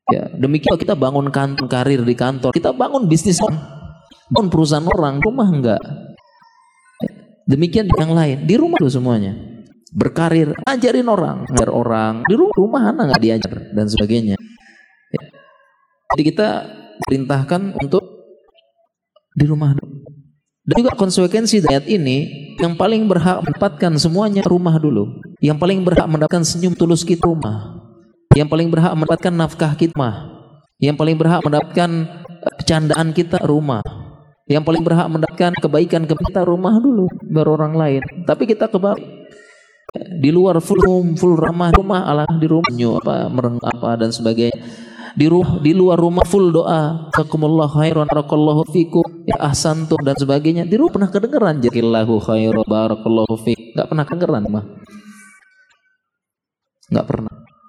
Ya, demikian kita bangun kantor, karir di kantor, kita bangun bisnis orang, bangun perusahaan orang, rumah enggak. Demikian yang lain, di rumah tuh semuanya. Berkarir, ajarin orang, ngajar orang, di rumah anak enggak diajar dan sebagainya. Ya. Jadi kita perintahkan untuk di rumah. Dan juga konsekuensi ayat ini, yang paling berhak mendapatkan semuanya rumah dulu. Yang paling berhak mendapatkan senyum tulus kita rumah. Yang paling berhak mendapatkan nafkah kita rumah. Yang paling berhak mendapatkan bercandaan kita rumah. Yang paling berhak mendapatkan kebaikan kita rumah dulu, baru orang lain. Tapi kita kebalik. Di luar full ramah, rumah Allah di rumah mereng dan sebagainya. Di luar rumah full doa, jazakumullah khairan barakallahu fikum ya ahsantum dan sebagainya. Di rumah pernah kedengeran jazakillahu khairan barakallahu fik? Enggak pernah kedengeran mah. Enggak pernah.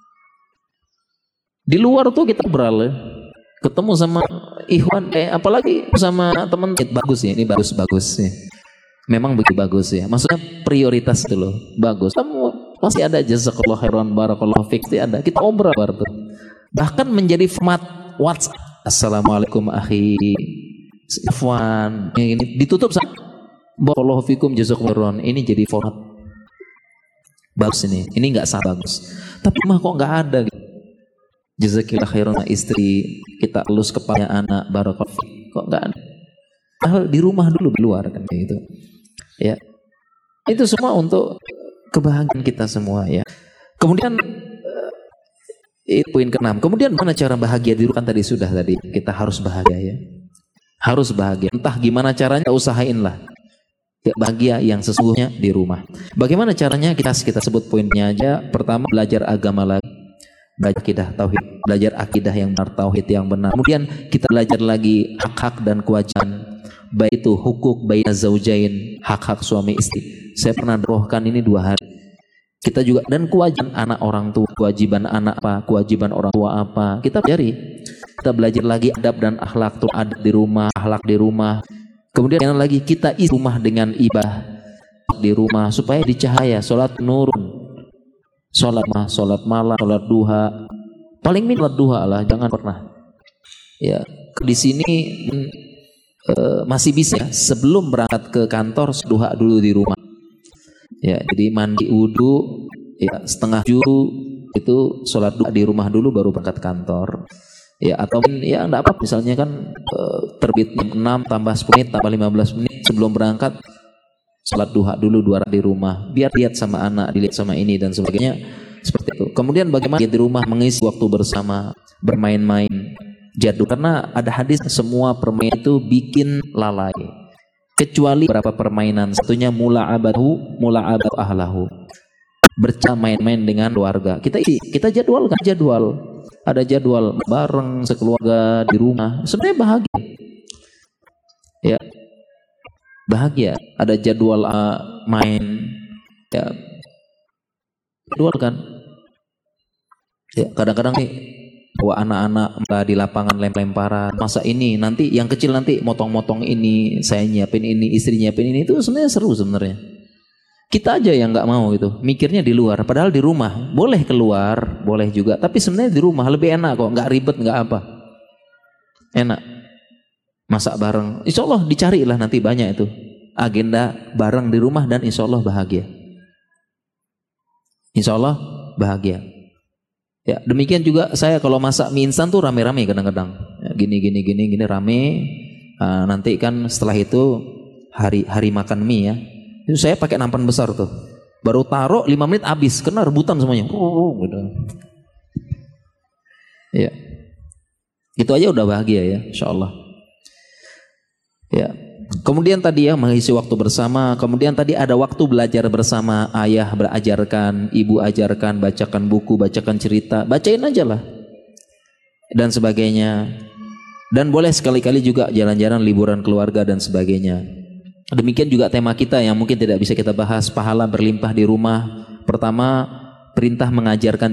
Di luar tuh kita beralih ketemu sama ikhwan apalagi sama teman bagus ya, ini bagus ya. Memang begitu bagus ya. Maksudnya prioritas itu loh, bagus. Kamu pasti ada jazakallahu khairan barakallahu fik, pasti ada. Kita obrol tuh. Bahkan menjadi format WhatsApp. Assalamualaikum akhi Ifwan. Ini ditutup sama barakallahu fikum jazakumullah. Ini jadi format bagus ini. Ini enggak sah bagus. Tapi mah kok enggak ada gitu. Jazakillah khairan istri, kita elus kepala anak, barakallahu fiik. Kok enggak ada? Hal di rumah dulu, di luar kan kayak gitu. Ya. Itu semua untuk kebahagiaan kita semua ya. Kemudian itu poin ke-6. Kemudian mana cara bahagia di rumah? Kan tadi sudah kita harus bahagia ya. Harus bahagia. Entah gimana caranya, usahainlah. Ya, bahagia yang sesungguhnya di rumah. Bagaimana caranya? Kita sebut poinnya aja. Pertama, belajar agama lagi. Belajar akidah tauhid, belajar akidah yang benar, tauhid yang benar. Kemudian kita belajar lagi hak-hak dan kewajiban, baik itu hukuk baina zaujain, hak-hak suami istri. Saya pernah doakan ini 2 hari. Kita juga dan kewajiban anak orang tua, kewajiban anak apa, kewajiban orang tua apa. Kita pelajari. Kita belajar lagi adab dan akhlak, tuh adab di rumah, akhlak di rumah. Kemudian yang lagi kita isi rumah dengan ibadah di rumah supaya dicahaya, salat nurun. Sholat malam, sholat duha, paling minum sholat duha lah, jangan pernah. Ya, di sini masih bisa sebelum berangkat ke kantor duha dulu di rumah. Ya, jadi mandi wudu, ya setengah juru itu sholat duha di rumah dulu baru berangkat kantor. Ya, atau ya enggak apa, misalnya kan terbit jam 6 tambah 10 menit tambah 15 menit sebelum berangkat. Salat duha dulu 2 rakaat di rumah, biar lihat sama anak, dilihat sama ini dan sebagainya, seperti itu. Kemudian bagaimana di rumah mengisi waktu bersama, bermain-main, jadul. Karena ada hadis semua permainan itu bikin lalai, kecuali beberapa permainan. Satunya mula'abatu ahlahu, main-main dengan keluarga. Kita jadwalkan ada jadwal bareng sekeluarga di rumah. Sebenarnya bahagia. Ya. Bahagia, ada jadwal main ya, jadwal kan ya. Kadang-kadang nih bawa anak-anak di lapangan lempar-lemparan, masa ini nanti yang kecil nanti motong-motong ini, saya nyiapin ini, istri nyiapin ini, itu sebenarnya seru sebenarnya. Kita aja yang nggak mau gitu, mikirnya di luar, padahal di rumah boleh keluar, boleh juga, tapi sebenarnya di rumah lebih enak kok, nggak ribet, nggak apa, enak. Masak bareng, insya Allah dicarilah nanti banyak itu agenda bareng di rumah dan insya Allah bahagia. Insya Allah bahagia. Ya, demikian juga saya kalau masak mie instan tuh rame-rame kadang-kadang. Ya, gini rame. Nanti kan setelah itu hari makan mie ya. Itu saya pakai nampan besar tuh. Baru taruh 5 menit habis, kena rebutan semuanya. Gitu. Ya. Itu aja udah bahagia ya, insya Allah. Ya. Kemudian tadi ya mengisi waktu bersama, kemudian tadi ada waktu belajar bersama, ayah berajarkan, ibu ajarkan, bacakan buku, bacakan cerita, bacain aja lah dan sebagainya. Dan boleh sekali-kali juga jalan-jalan liburan keluarga dan sebagainya. Demikian juga tema kita yang mungkin tidak bisa kita bahas, pahala berlimpah di rumah. Pertama, perintah mengajarkan